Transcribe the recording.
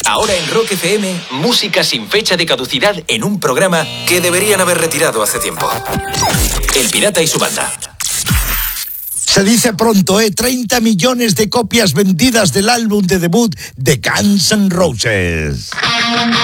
Ahora en Rock FM, música sin fecha de caducidad en un programa que deberían haber retirado hace tiempo. El Pirata y su banda. Se dice pronto, 30 millones de copias vendidas del álbum de debut de Guns N' Roses.